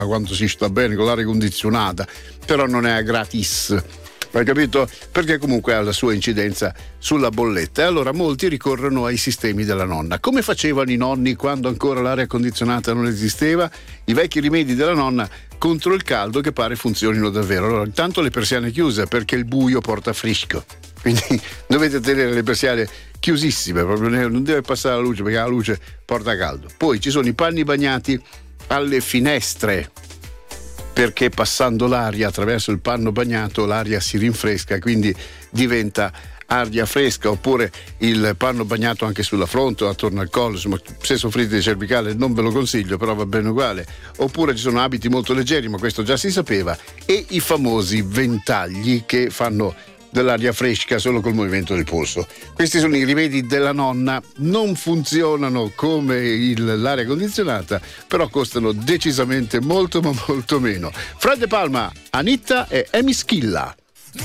quanto si sta bene con l'aria condizionata, però non è gratis. Hai capito? Perché comunque ha la sua incidenza sulla bolletta. E allora molti ricorrono ai sistemi della nonna. Come facevano i nonni quando ancora l'aria condizionata non esisteva? I vecchi rimedi della nonna contro il caldo che pare funzionino davvero. Allora, intanto le persiane chiuse perché il buio porta fresco. Quindi dovete tenere le persiane chiusissime, proprio non deve passare la luce perché la luce porta caldo. Poi ci sono i panni bagnati alle finestre, perché passando l'aria attraverso il panno bagnato l'aria si rinfresca, quindi diventa aria fresca. Oppure il panno bagnato anche sulla fronte o attorno al collo, insomma, se soffrite di cervicale non ve lo consiglio, però va bene uguale. Oppure ci sono abiti molto leggeri, ma questo già si sapeva, e i famosi ventagli che fanno dell'aria fresca solo col movimento del polso. Questi sono i rimedi della nonna, non funzionano come l'aria condizionata, però costano decisamente molto ma molto meno. Fred De Palma, Anitta e Emi Schilla.